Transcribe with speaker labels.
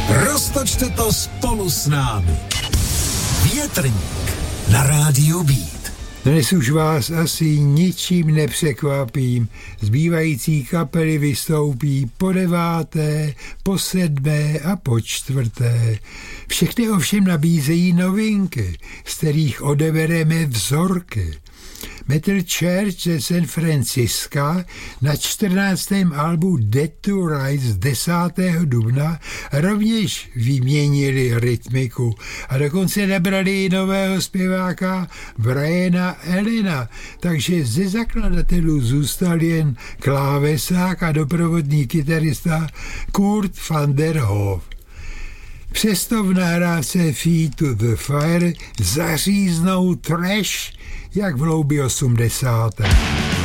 Speaker 1: Roztočte to spolu s námi. Větrník na rádiu Beat.
Speaker 2: Dnes už vás asi ničím nepřekvapím. Zbývající kapely vystoupí po 9., po 7. a po 4. Všechny ovšem nabízejí novinky, z kterých odebereme vzorky. Metal Church ze San Francisca na 14. albu Dead to Rights z 10. dubna rovněž vyměnili rytmiku a dokonce nabrali nového zpěváka Briana Ellena, takže ze zakladatelů zůstal jen klávesák a doprovodný kytarista Kurt van der Hoef. Přesto v nahrávce Feet to the Fire zaříznou trash jak v hloubi 80.